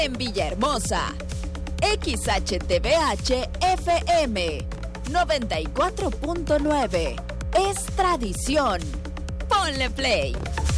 En Villahermosa, XHTBH FM 94.9. Es tradición. Ponle play.